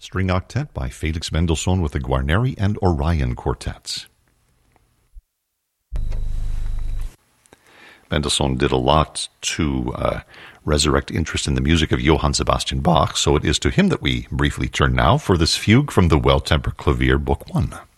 String Octet by Felix Mendelssohn with the Guarneri and Orion Quartets. Mendelssohn did a lot to resurrect interest in the music of Johann Sebastian Bach, so it is to him that we briefly turn now for this fugue from the Well-Tempered Clavier, Book 1.